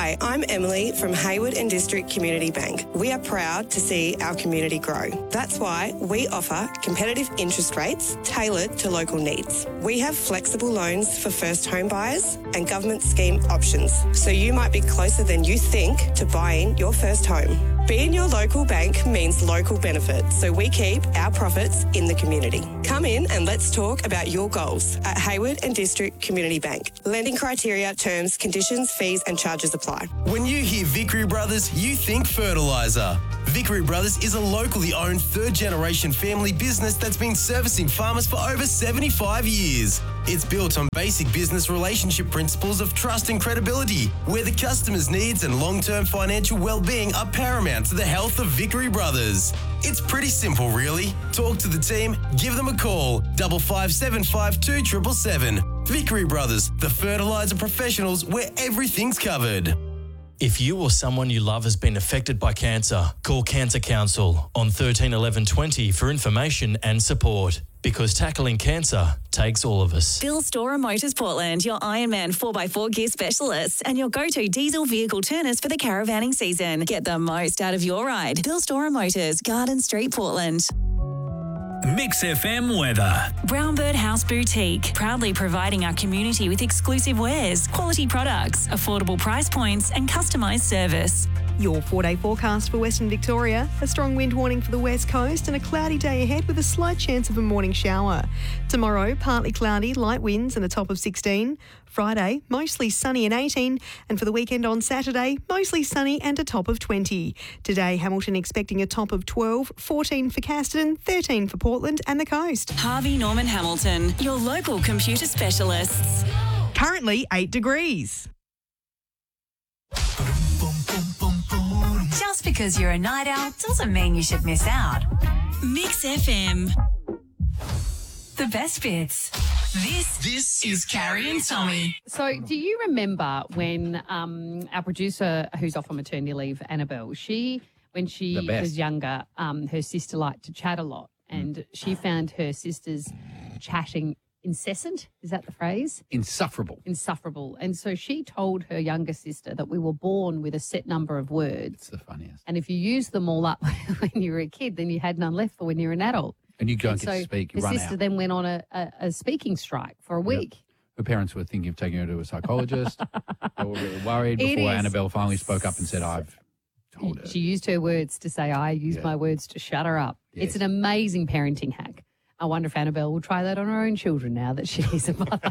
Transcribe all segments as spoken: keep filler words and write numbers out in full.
Hi, I'm Emily from Hayward and District Community Bank. We are proud to see our community grow. That's why we offer competitive interest rates tailored to local needs. We have flexible loans for first home buyers and government scheme options, so you might be closer than you think to buying your first home. Being your local bank means local benefits, so we keep our profits in the community. Come in and let's talk about your goals at Hayward and District Community Bank. Lending criteria, terms, conditions, fees and charges apply. When you hear Vickery Brothers, you think fertiliser. Vickery Brothers is a locally owned third-generation family business that's been servicing farmers for over seventy-five years. It's built on basic business relationship principles of trust and credibility, where the customer's needs and long-term financial well-being are paramount to the health of Vickery Brothers. It's pretty simple, really. Talk to the team, give them a call, double five seven five two seven seven seven. Vickery Brothers, the fertiliser professionals where everything's covered. If you or someone you love has been affected by cancer, call Cancer Council on thirteen eleven twenty for information and support. Because tackling cancer takes all of us. Bill Storer Motors Portland, your Ironman four by four gear specialists and your go-to diesel vehicle turners for the caravanning season. Get the most out of your ride. Bill Storer Motors, Garden Street, Portland. Mix F M weather. Brownbird House Boutique, proudly providing our community with exclusive wares, quality products, affordable price points and customised service. Your four-day forecast for Western Victoria. A strong wind warning for the west coast and a cloudy day ahead with a slight chance of a morning shower. Tomorrow, partly cloudy, light winds and a top of sixteen. Friday, mostly sunny and eighteen. And for the weekend on Saturday, mostly sunny and a top of twenty. Today, Hamilton expecting a top of twelve, fourteen for Casterton, thirteen for Portland and the coast. Harvey Norman Hamilton, your local computer specialists. Currently eight degrees. Just because you're a night owl doesn't mean you should miss out. Mix F M. The best bits. This, this is Carrie and Tommy. So do you remember when um, our producer, who's off on maternity leave, Annabelle, she, when she was younger, um, her sister liked to chat a lot and mm. she found her sister's chatting incessant. Is that the phrase? Insufferable. Insufferable. And so she told her younger sister that we were born with a set number of words. It's the funniest. And if you used them all up when you were a kid, then you had none left for when you're an adult. And you go and, and get so to speak, you her run sister out. then went on a, a, a speaking strike for a week. Yep. Her parents were thinking of taking her to a psychologist. They were really worried It before is- Annabelle finally spoke up and said, I've told her. She used her words to say, I used Yeah. my words to shut her up. Yes. It's an amazing parenting hack. I wonder if Annabelle will try that on her own children now that she's a mother.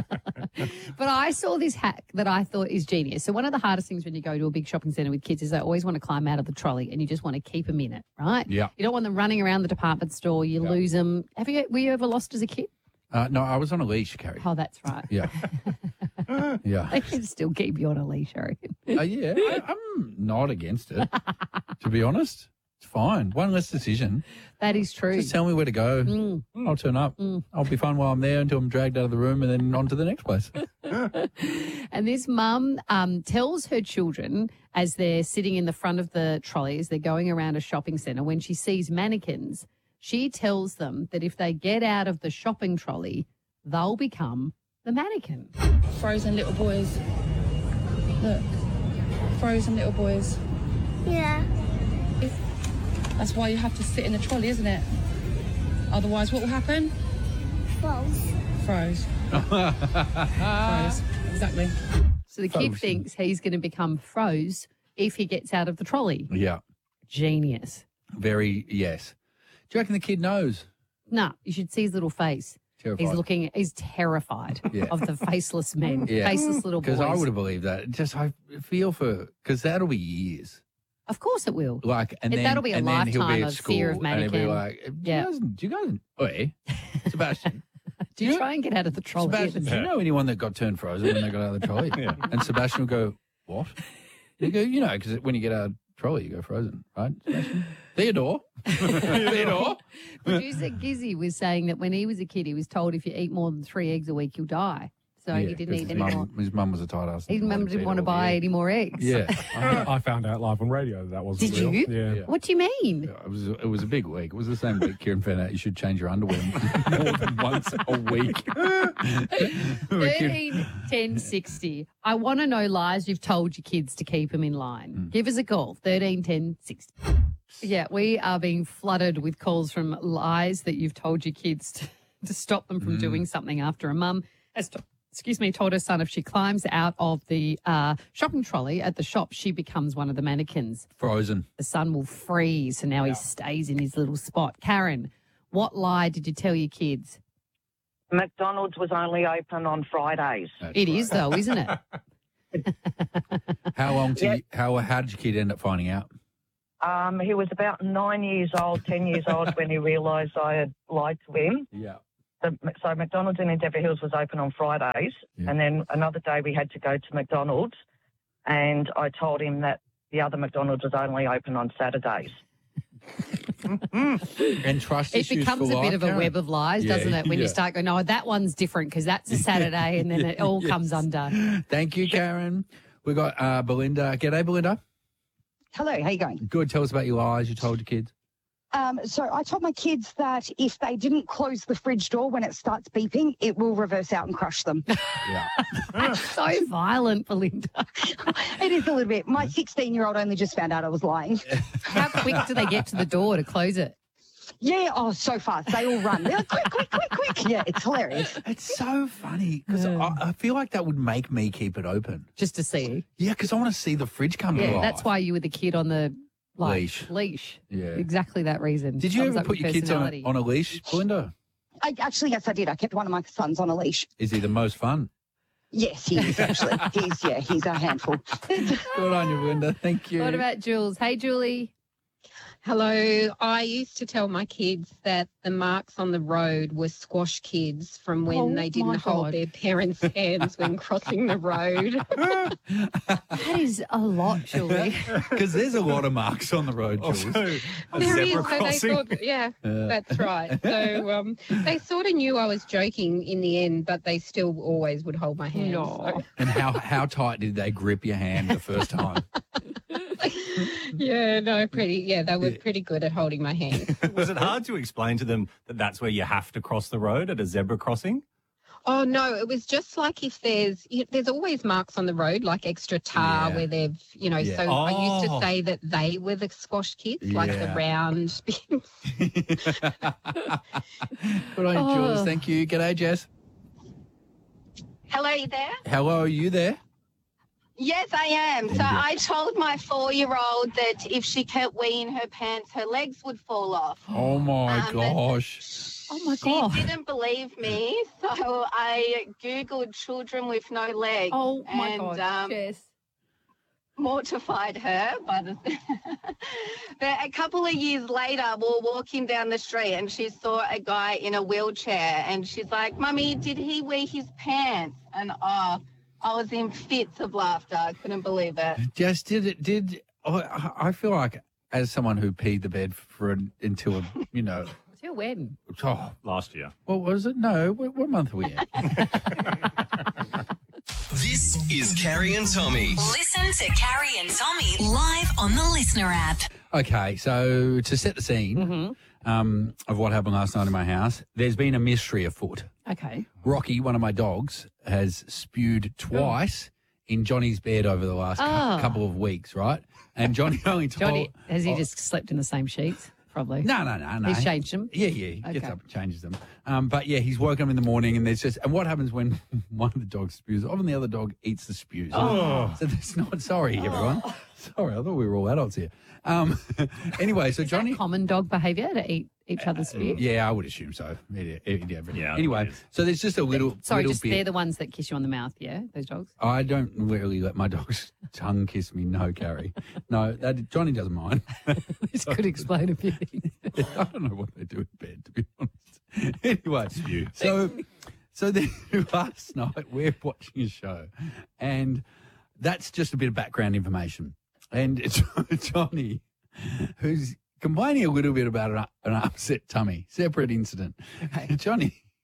But I saw this hack that I thought is genius. So one of the hardest things when you go to a big shopping centre with kids is they always want to climb out of the trolley and you just want to keep them in it, right? Yeah. You don't want them running around the department store. You Yeah. lose them. Have you, were you ever lost as a kid? Uh, no, I was on a leash, Carrie. Oh, that's right. Yeah. yeah. They can still keep you on a leash, I reckon. Uh, yeah, I, I'm not against it, to be honest. It's fine. One less decision. That is true. Just tell me where to go. Mm. I'll turn up. Mm. I'll be fine while I'm there until I'm dragged out of the room and then on to the next place. And this mum um, tells her children as they're sitting in the front of the trolley, as they're going around a shopping centre, when she sees mannequins, she tells them that if they get out of the shopping trolley, they'll become the mannequin. Frozen little boys. Look. Frozen little boys. Yeah. That's why you have to sit in the trolley, isn't it? Otherwise, what will happen? Froze. Froze. Froze. Exactly. So the kid Frozen. thinks he's going to become froze if he gets out of the trolley. Yeah. Genius. Very, yes. Do you reckon the kid knows? No, you should see his little face. Terrified. He's looking, he's terrified Yeah. of the faceless men, Yeah. faceless little boys. Because I would have believed that. Just, I feel for, because that'll be years. Of course it will. Like, and It- then, that'll be a and then he'll lifetime be at of school, fear of and he'll be mannequin. like, do Yeah. you guys, do you guys, oi, Sebastian, Do you try and get out of the trolley? Sebastian, do you know anyone that got turned frozen when they got out of the trolley? Yeah. And Sebastian will go, what? You go, you know, because when you get out of the trolley, you go frozen, right, Sebastian? Theodore? Theodore? Producer Gizzy was saying that when he was a kid, he was told if you eat more than three eggs a week, you'll die. so he didn't eat his any mum, more. His mum was a tight ass. His mum didn't want to buy any more eggs. Yeah. I, I found out live on radio that that wasn't Did real. you? Yeah. What do you mean? Yeah, it was it was a big week. It was the same week Kieran found out you should change your underwear more than once a week. thirteen ten sixty. I want to know lies you've told your kids to keep them in line. Mm. Give us a call, thirteen ten sixty. Yeah, we are being flooded with calls from lies that you've told your kids to, to stop them from Mm. doing something after a mum has, to, excuse me, told her son if she climbs out of the uh, shopping trolley at the shop, she becomes one of the mannequins. Frozen. The son will freeze, so now he stays in his little spot. Karen, what lie did you tell your kids? McDonald's was only open on Fridays. It is though, isn't it? How long did you, how how did your kid end up finding out? Um, he was about nine years old, ten years old when he realised I had lied to him. Yeah. So, so McDonald's in Endeavour Hills was open on Fridays, Yeah. and then another day we had to go to McDonald's, and I told him that the other McDonald's was only open on Saturdays. And trust It issues becomes for a bit life, of a Karen? web of lies, Yeah, doesn't it? When yeah. you start going, no, that one's different because that's a Saturday, and then it all Yes. comes undone. Thank you, Karen. We got uh, Belinda. G'day, Belinda. Hello, how you going? Good. Tell us about your lies you told your kids. Um, so I told my kids that if they didn't close the fridge door when it starts beeping, it will reverse out and crush them. So violent, Belinda. It is a little bit. My sixteen-year-old only just found out I was lying. How quick do they get to the door to close it? Yeah, oh, so fast. They all run. They're like, quick, quick, quick, quick. Yeah, it's hilarious. It's so funny because I, I feel like that would make me keep it open. Just to see. Yeah, because I want to see the fridge come to Yeah, life. that's why you were the kid on the like, Leash. Leash. Yeah. Exactly that reason. Did you Sums ever up put your kids on a, personality. on a leash, Belinda? I, actually, yes, I did. I kept one of my sons on a leash. Is he the most fun? Yes, he is, actually. he's, yeah, he's a handful. Good on you, Belinda. Thank you. What about Jules? Hey, Julie. Hello. I used to tell my kids that the marks on the road were squash kids from when Oh, they my didn't hold God. their parents' hands when crossing the road. That is a lot, Julie. Because there's a lot of marks on the road, Jules. There is, so they thought, yeah, Yeah. that's right. So um, they sort of knew I was joking in the end, but they still always would hold my hand. So. And how, how tight did they grip your hand the first time? Yeah, no, pretty. Yeah, they were pretty good at holding my hand. Was it hard to explain to them that that's where you have to cross the road at a zebra crossing? Oh no, it was just like if there's you there's always marks on the road, like extra tar Yeah. where they've you know. Yeah. So I used to Oh. say that they were the squash kids, like the Yeah. round. Good on you, Jules. Oh. Thank you. G'day, Jess. Hello, you there? Hello, are you there? Yes, I am. So I told my four-year-old that if she kept weeing her pants, her legs would fall off. Oh, my Um, gosh. Oh, my She didn't believe me, so I Googled children with no legs. Oh, my and, God, um, Jess. mortified her by the but a couple of years later we were walking down the street and she saw a guy in a wheelchair and she's like, Mummy, did he wee his pants? And oh, I was in fits of laughter. I couldn't believe it. Jess, did it, did, I I feel like as someone who peed the bed for an, until, you know, Till when? oh, Last year. what was it? No, what, what month are we in? This is Carrie and Tommy. Listen to Carrie and Tommy live on the Listener app. Okay, so to set the scene um, of what happened last night in my house, there's been a mystery afoot. Okay. Rocky, one of my dogs, has spewed twice in Johnny's bed over the last cou- Oh. couple of weeks, right? And Johnny only told... Johnny, has he oh, just slept in the same sheets? Probably. No, no, no, no. He's changed them? Yeah, yeah. He gets Okay. up and changes them. Um, but yeah, he's woken up in the morning and there's just... And what happens when one of the dogs spews? Often the other dog eats the spews. Oh. So that's not... Sorry, everyone. Sorry, I thought we were all adults here. Um, anyway, so Is Johnny... that common dog behaviour to eat each other's spew? Yeah, I would assume so. Yeah, yeah, yeah, but Yeah, anyway, so there's just a little, Sorry, little just bit. they're the ones that kiss you on the mouth, yeah? Those dogs? I don't really let my dogs tongue kiss me. No, Carrie. No, that, Johnny doesn't mind. This could explain a few things. I don't know what they do in bed, to be honest. Anyway, so so then last night we're watching a show, and that's just a bit of background information. And Johnny, who's complaining a little bit about an, an upset tummy, separate incident. Johnny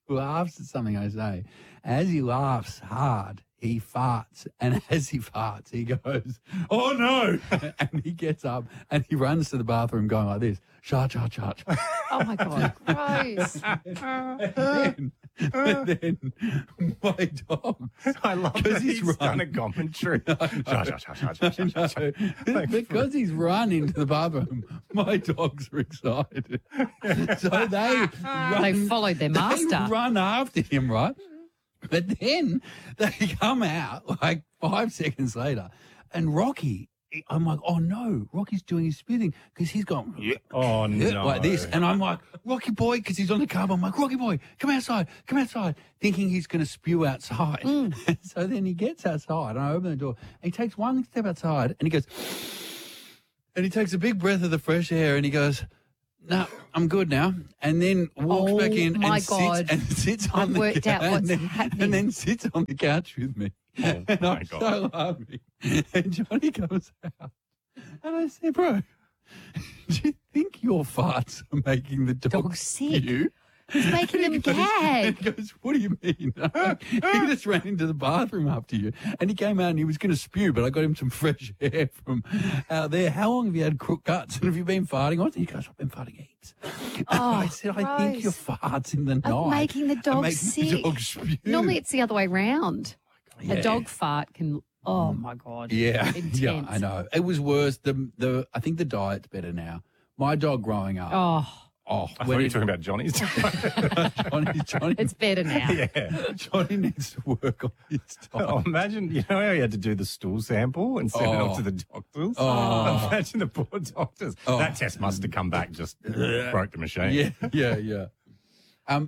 laughs at something I say. As he laughs hard, he farts. And as he farts, he goes, oh, no. And he gets up and he runs to the bathroom going like this, shart, shart, shart. Oh, my God. Gross. and, then, and then my dog. I love that he's, he's done a commentary. Shart, shart, shart, shart, shart, shart, shart. Like, because he's run into the bathroom, my dogs are excited. So they run, They followed their master. They run after him, right? But then they come out like five seconds later, and Rocky, I'm like, oh no, Rocky's doing his spitting because he's gone, yeah, oh no, like this, and I'm like, Rocky boy, because he's on the cover. I'm like, Rocky boy, come outside, come outside, thinking he's going to spew outside. Mm. And so then he gets outside, and I open the door, and he takes one step outside, and he goes, and he takes a big breath of the fresh air, and he goes, no, I'm good now. And then walks Oh, back in my and God. sits and sits on I've the worked couch out what's and, then, happening. and then sits on the couch with me. Oh, and my I'm God. so laughing. And Johnny comes out. And I said, bro, do you think your farts are making the dog, Dog sick. spew? It's making them He goes- gag. He goes, what do you mean? he just ran into the bathroom after you. And he came out and he was going to spew, but I got him some fresh air from out there. How long have you had crook guts? And have you been farting on? He goes, I've been farting heaps. And Oh, I said, I think your gross. farts in the night Of making the are dog making sick. the dog spew. Normally it's the other way round. Yeah. A dog fart can, oh, my God. Yeah, Intense. yeah, I know. It was worse. The the I think the diet's better now. My dog growing up. Oh, Oh, I thought when you were it- talking about Johnny's. Johnny, Johnny, it's better now. Yeah. Johnny needs to work on his diet. Oh, imagine, you know how he had to do the stool sample and send it Oh. off to the doctors? Oh. Imagine the poor doctors. Oh. That test must have come back just broke the machine. Yeah, yeah, yeah. Um,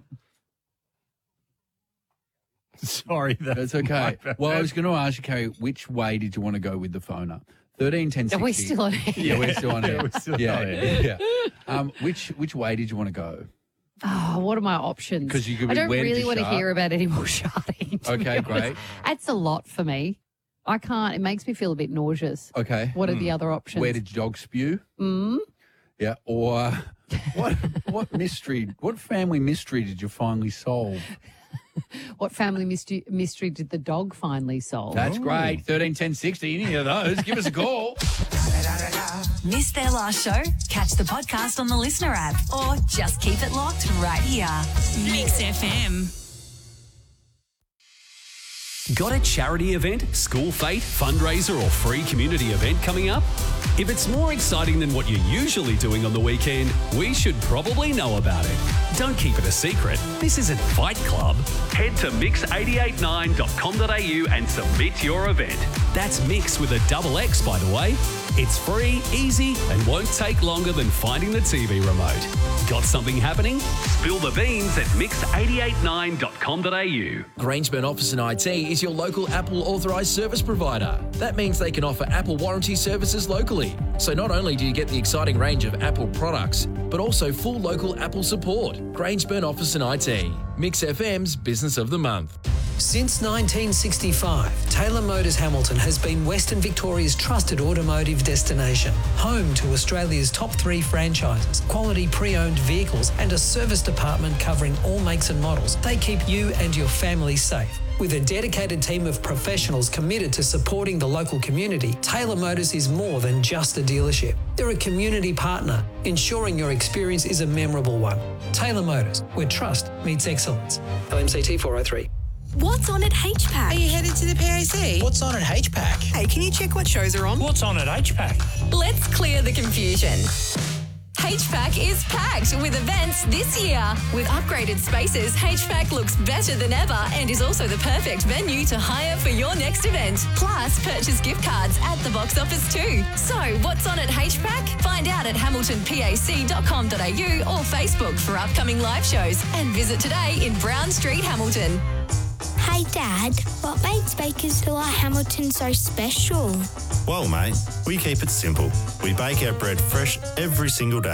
Sorry, that's That's okay. my bad. Well, I was going to ask you, Carrie, which way did you want to go with the phone up? thirteen, ten, sixty. Are we still on air? Yeah, we're still on Yeah, air. we're still yeah, on air. yeah. Um, which which way did you want to go? Oh, what are my options? 'Cause you could I be- don't where did really you want to shart? hear about any more sharting. to Okay, be honest. great. That's a lot for me. I can't. It makes me feel a bit nauseous. Okay. What are the other options? Where did your dog spew? Mm? Yeah. Or what what mystery, what family mystery did you finally solve? What family mystery, mystery did the dog finally solve? That's great. thirteen, ten, sixty. Any of those, give us a call. Missed their last show? Catch the podcast on the Listener app or just keep it locked right here. Mix F M. Got a charity event, school fete, fundraiser, or free community event coming up? If it's more exciting than what you're usually doing on the weekend, we should probably know about it. Don't keep it a secret. This isn't Fight Club. Head to mix eight eight nine dot com dot a u and submit your event. That's Mix with a double X, by the way. It's free, easy, and won't take longer than finding the T V remote. Got something happening? Spill the beans at mix eight eight nine dot com dot a u. Grangeburn Office and I T is your local Apple authorised service provider. That means they can offer Apple warranty services locally. So not only do you get the exciting range of Apple products, but also full local Apple support. Grangeburn Office and I T, Mix F M's Business of the Month. Since nineteen sixty-five, Taylor Motors Hamilton has been Western Victoria's trusted automotive destination, home to Australia's top three franchises, quality pre-owned vehicles, and a service department covering all makes and models. They keep you and your family safe. With a dedicated team of professionals committed to supporting the local community, Taylor Motors is more than just a dealership. They're a community partner, ensuring your experience is a memorable one. Taylor Motors, where trust meets excellence. L M C T four oh three. What's on at H PAC? Are you headed to the P A C? What's on at H PAC? Hey, can you check what shows are on? What's on at H PAC? Let's clear the confusion. H PAC is packed with events this year. With upgraded spaces, H PAC looks better than ever and is also the perfect venue to hire for your next event. Plus, purchase gift cards at the box office too. So, what's on at H PAC? Find out at hamilton pac dot com dot a u or Facebook for upcoming live shows. And visit today in Brown Street, Hamilton. Hey Dad, what makes Bakers Delight Hamilton so special? Well, mate, we keep it simple. We bake our bread fresh every single day.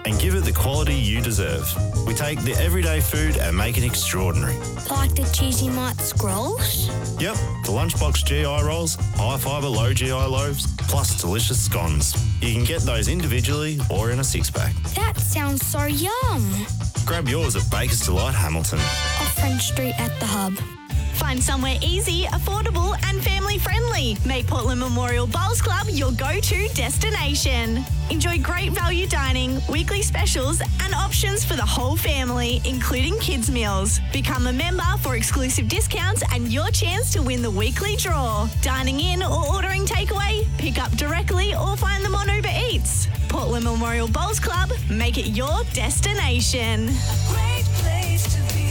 and give it the quality you deserve. We take the everyday food and make it extraordinary. Like the cheesy mite scrolls? Yep, the Lunchbox G I rolls, high fibre, low G I loaves, plus delicious scones. You can get those individually or in a six-pack. That sounds so yum. Grab yours at Baker's Delight Hamilton. Off French Street at the Hub. Find somewhere easy, affordable and family friendly. Make Portland Memorial Bowls Club your go-to destination. Enjoy great value dining, weekly specials and options for the whole family, including kids' meals. Become a member for exclusive discounts and your chance to win the weekly draw. Dining in or ordering takeaway? Pick up directly or find them on Uber Eats. Portland Memorial Bowls Club, make it your destination. Great place to be.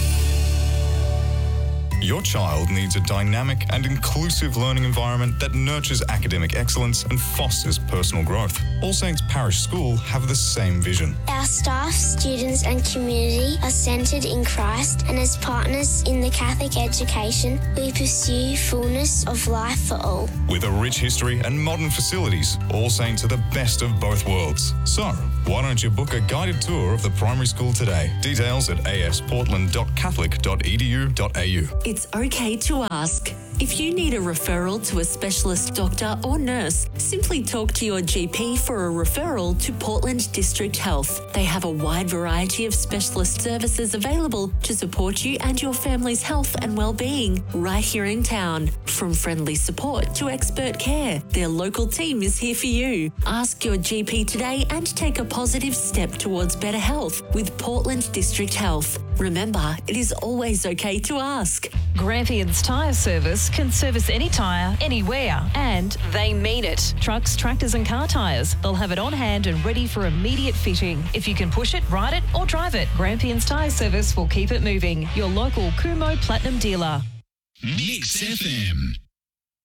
Your child needs a dynamic and inclusive learning environment that nurtures academic excellence and fosters personal growth. All Saints Parish School have the same vision. Our staff, students and community are centred in Christ, and as partners in the Catholic education, we pursue fullness of life for all. With a rich history and modern facilities, All Saints are the best of both worlds. So, why don't you book a guided tour of the primary school today? Details at a s portland dot catholic dot e d u dot a u. It's okay to ask. If you need a referral to a specialist doctor or nurse, simply talk to your G P for a referral to Portland District Health. They have a wide variety of specialist services available to support you and your family's health and well-being right here in town. From friendly support to expert care, their local team is here for you. Ask your G P today and take a positive step towards better health with Portland District Health. Remember, it is always okay to ask. Grampians Tyre Service can service any tyre, anywhere, and they mean it. Trucks, tractors and car tyres. They'll have it on hand and ready for immediate fitting. If you can push it, ride it or drive it, Grampians Tyre Service will keep it moving. Your local Kumho Platinum dealer. Mix F M.